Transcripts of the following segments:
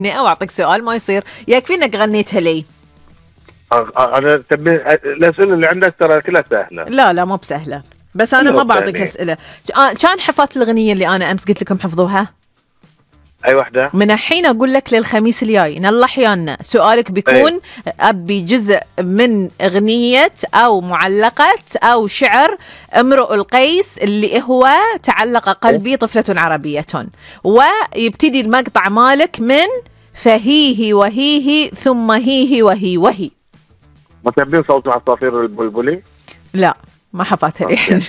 أو أعطيك سؤال ما يصير يكفي إنك غنيتها لي. انا تبي الاسئله اللي عندك ترى كلها سهله. لا مو بسهله، بس انا ما بعطيك اسئله. كان حفظت الاغنيه اللي انا امس قلت لكم حفظوها؟ اي واحده؟ من الحين اقول لك للخميس الجاي ان الله احيانا سؤالك بيكون ابي جزء من اغنيه او معلقه او شعر امرؤ القيس اللي هو تعلق قلبي طفله عربيه، ويبتدي المقطع مالك من فهيه وهيه ثم هيه وهي وهي. ما تبين صوت العصافير البلبلي؟ لا ما حفظتها الحين.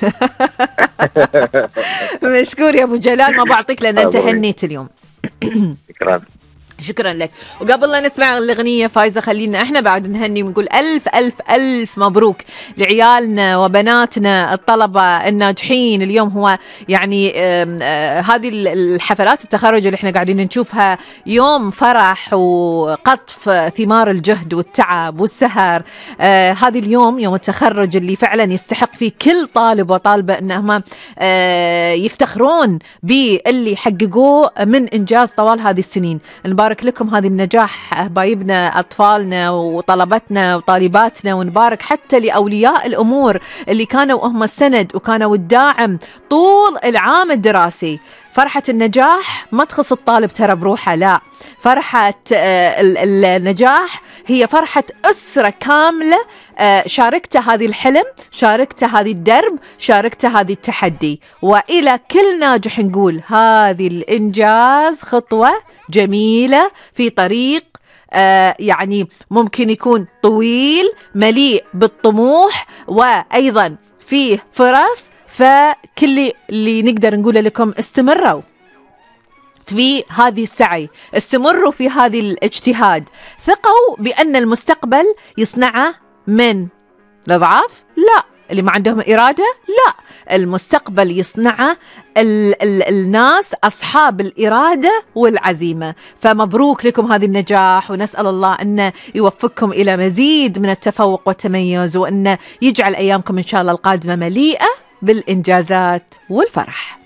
مشكور يا ابو جلال، ما بعطيك لان انت هنيت اليوم. شكرا لك. وقبل لا نسمع الأغنية فايزة خلينا احنا بعد نهني ونقول ألف ألف ألف مبروك لعيالنا وبناتنا الطلبة الناجحين. اليوم هو يعني هذه الحفلات التخرج اللي احنا قاعدين نشوفها يوم فرح وقطف ثمار الجهد والتعب والسهر. هذه اليوم يوم التخرج اللي فعلا يستحق فيه كل طالب وطالبة انهم يفتخرون باللي حققوه من إنجاز طوال هذه السنين. نبارك لكم هذه النجاح أحبايبنا أطفالنا وطلبتنا وطالباتنا، ونبارك حتى لأولياء الأمور اللي كانوا هم السند وكانوا الداعم طول العام الدراسي. فرحة النجاح ما تخص الطالب ترى بروحه، لا، فرحة النجاح هي فرحة أسرة كاملة شاركت هذه الحلم، شاركت هذه الدرب، شاركت هذه التحدي. وإلى كل ناجح نقول هذه الإنجاز خطوة جميلة في طريق يعني ممكن يكون طويل مليء بالطموح وأيضا فيه فرص. فكل اللي نقدر نقوله لكم استمروا في هذه السعي، استمروا في هذه الاجتهاد، ثقوا بأن المستقبل يصنعه من الأضعاف؟ لا. اللي ما عندهم إرادة؟ لا. المستقبل يصنعه الناس أصحاب الإرادة والعزيمة. فمبروك لكم هذا النجاح، ونسأل الله أن يوفقكم إلى مزيد من التفوق والتميز، وأن يجعل أيامكم إن شاء الله القادمة مليئة بالإنجازات والفرح.